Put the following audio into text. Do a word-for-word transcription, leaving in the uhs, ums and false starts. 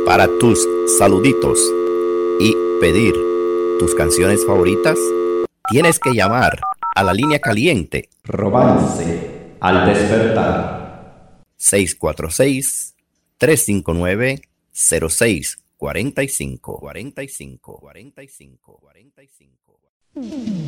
para tus saluditos y pedir tus canciones favoritas, tienes que llamar a la línea caliente Romance al despertar. seis cuatro seis, tres cinco nueve, cero seis cuatro cinco, cuarenta y cinco, cuarenta y cinco, cuarenta y cinco.